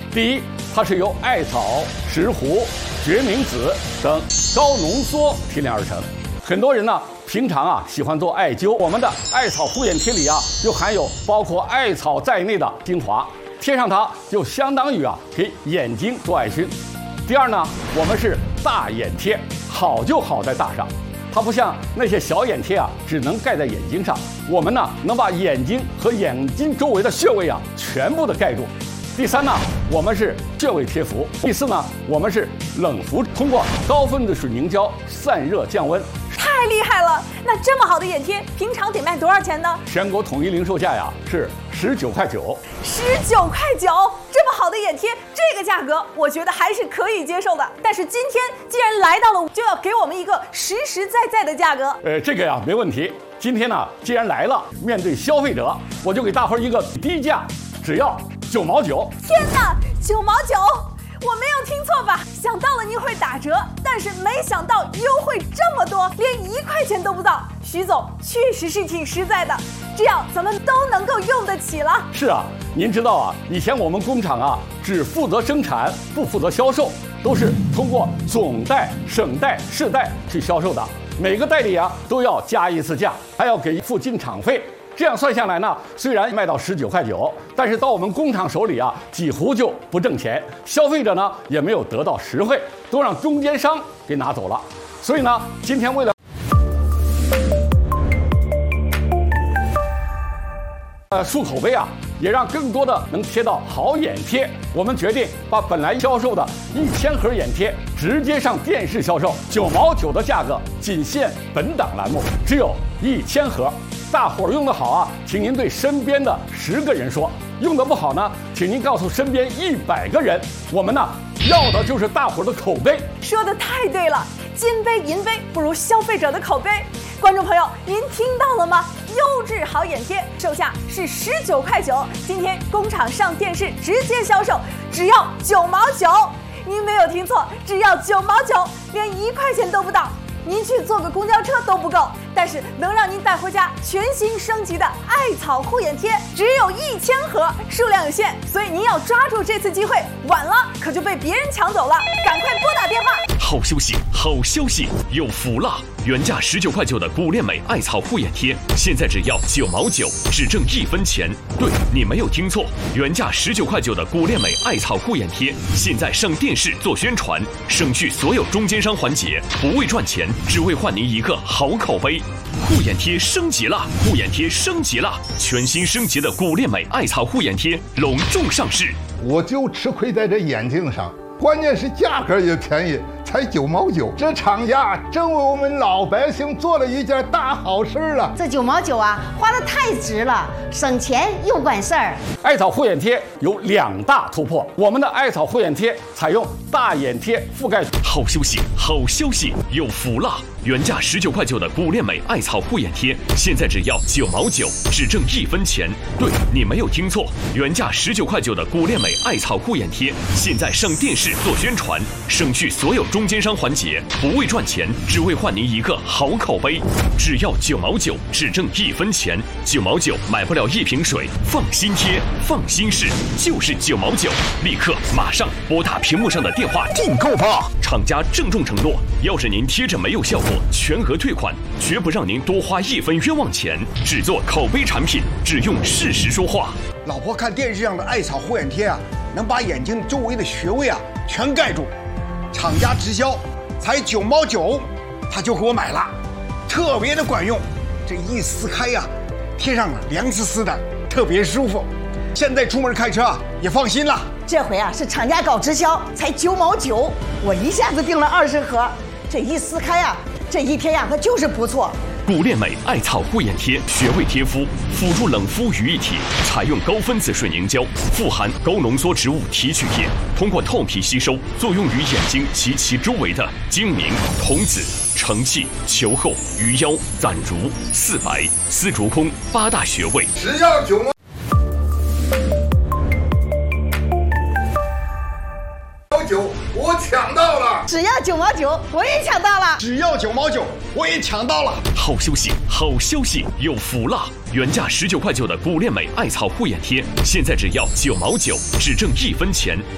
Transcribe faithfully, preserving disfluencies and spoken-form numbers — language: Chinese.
第一，它是由艾草、石斛、决明子等高浓缩提炼而成。很多人呢，平常啊喜欢做艾灸，我们的艾草护眼贴里啊，又含有包括艾草在内的精华，贴上它就相当于啊给眼睛做艾熏。第二呢，我们是大眼贴，好就好在大上。它不像那些小眼贴啊，只能盖在眼睛上。我们呢，能把眼睛和眼睛周围的穴位啊，全部的盖住。第三呢，我们是穴位贴敷。第四呢，我们是冷敷，通过高分子水凝胶散热降温。 太厉害了！那这么好的眼贴，平常得卖多少钱呢？ 全国统一零售价呀是十九块九。 十九块九，这么好的眼贴，这个价格我觉得还是可以接受的。但是今天既然来到了，就要给我们一个实实在在的价格。 呃，这个呀没问题。今天呢，既然来了，面对消费者，我就给大伙儿一个低价，只要九毛九。 天哪，九毛九！我没有听错吧？想到了您会打折，但是没想到优惠这么多，连一块钱都不到。徐总确实是挺实在的，这样咱们都能够用得起了。 是啊，您知道啊，以前我们工厂啊只负责生产，不负责销售，都是通过总代、省代、市代去销售的。每个代理啊都要加一次价，还要给付进厂费。这样算下来呢，虽然卖到十九块九，但是到我们工厂手里啊，几乎就不挣钱，消费者呢也没有得到实惠，都让中间商给拿走了。所以呢，今天为了呃树口碑啊，也让更多的能贴到好眼贴，我们决定把本来销售的一千盒眼贴直接上电视销售，九毛九的价格，仅限本档栏目，只有一千盒。大伙儿用得好啊，请您对身边的十个人说；用得不好呢，请您告诉身边一百个人。我们呢，要的就是大伙儿的口碑。 说得太对了，金杯银杯不如消费者的口碑。观众朋友，您听到了吗？优质好眼贴售价是十九块九，今天工厂上电视直接销售，只要九毛九。您没有听错，只要九毛九，连一块钱都不到。您去坐个公交车都不够，但是能让您带回家全新升级的艾草护眼贴只有一千盒，数量有限，所以您要抓住这次机会，晚了可就被别人抢走了。赶快拨打电话。 好消息，好消息，有福了！原价十九块九的古恋美艾草护眼贴，现在只要九毛九，只挣一分钱。对，你没有听错，原价十九块九的古恋美艾草护眼贴，现在上电视做宣传，省去所有中间商环节，不为赚钱，只为换您一个好口碑。护眼贴升级了，护眼贴升级了，全新升级的古恋美艾草护眼贴隆重上市。 我就吃亏在这眼睛上，关键是价格也便宜，才九毛九。这厂家真为我们老百姓做了一件大好事了。 这九毛九啊，花得太值了，省钱又管事儿。 艾草护眼贴有两大突破，我们的艾草护眼贴采用大眼贴覆盖。 好消息，好消息，有福了！原价十九块九的古恋美艾草护眼贴，现在只要九毛九，只挣一分钱。对，你没有听错，原价十九块九的古恋美艾草护眼贴，现在上电视做宣传，省去所有中间商环节，不为赚钱，只为换您一个好口碑。只要九毛九，只挣一分钱，九毛九买不了一瓶水，放心贴，放心试，就是九毛九。立刻马上拨打屏幕上的电话订购吧！厂家郑重承诺，要是您贴着没有效果，全额退款，绝不让您多花一分冤枉钱。只做口碑产品，只用事实说话。 老婆看电视上的艾草护眼贴啊，能把眼睛周围的穴位啊全盖住。厂家直销才九毛九，他就给我买了，特别的管用。这一撕开呀、啊，贴上了凉丝丝的，特别舒服。现在出门开车啊也放心了。 这回啊是厂家搞直销，才九毛九，我一下子订了二十盒。这一撕开啊，这一贴呀、啊，它就是不错。 古恋美艾草护眼贴穴位贴敷，辅助冷敷于一体，采用高分子水凝胶，富含高浓缩植物提取液，通过透皮吸收，作用于眼睛及其周围的睛明、瞳子、承泣、球后、鱼腰、攒如、四白、丝竹空八大穴位。 只要九毛九，我抢到了！ 只要九毛九，我也抢到了！ 只要九毛九，我也抢到了！ 好消息，好消息，有福了！原价十九块九的古恋美艾草护眼贴，现在只要九毛九，只挣一分钱。